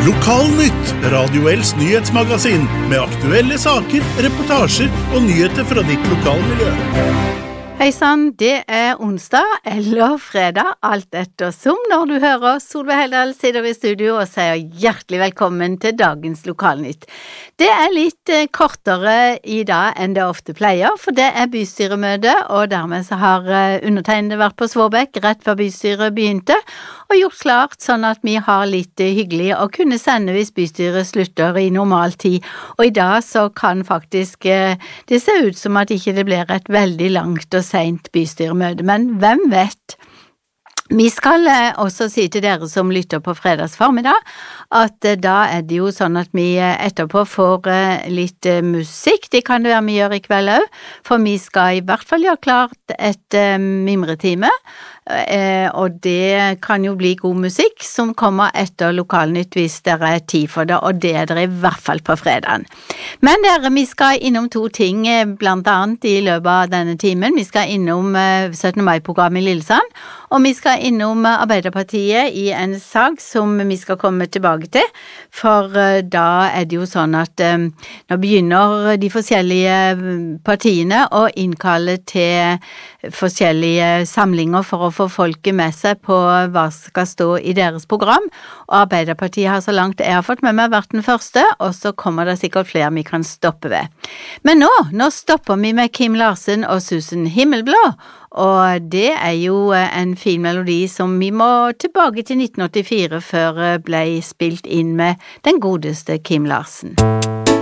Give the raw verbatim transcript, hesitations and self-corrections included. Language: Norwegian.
Lokalnytt, Radio L's nyhetsmagasin med aktuelle saker, reportasjer og nyheter fra ditt lokalmiljø. Hei sann, det er onsdag eller fredag, alt etter som når du hører Solveig Heldal sitter i studio og sier hjertelig velkommen til dagens Lokalnytt. Det er litt kortere i dag enn det ofte pleier, for det er bystyremøte, og dermed så har undertegnede vært på Svårbekk rett før bystyret begynte, og gjort klart sånn at vi har litt hyggelig å kunne sende hvis bystyret slutter i normal tid. Og i dag så kan faktisk det se ut som at ikke det blir et veldig langt og sent bystyremøte, men hvem vet? Vi skal også si til dere som lytter på fredags formiddag at da er det jo sånn at vi etterpå får litt musikk. Det kan det være vi gjør i kveld også, for vi skal i hvert fall gjøre klart et mimretime, og det kan jo bli god musikk som kommer etter Lokalnytt hvis dere er tid for det, og det er dere i hvert fall på fredagen. Men dere, vi skal innom to ting, blant annet i løpet av denne timen. Vi skal innom syttende mai-programmet i Lillesand, og vi skal innom Arbeiderpartiet i en sak som vi skal komme tilbake til, for da er det jo sånn at nå begynner de forskjellige partiene å innkalle til forskjellige samlinger for å få folket med seg på hva skal stå i deres program, og Arbeiderpartiet har så langt jeg har fått med meg vært den første, og så kommer det sikkert flere vi kan stoppe ved. Men nå, nå stopper vi med Kim Larsen og Susan Himmelblå, og det er jo en fin melodi som vi må tilbake til nitten åttifire før ble spilt inn med den godeste Kim Larsen.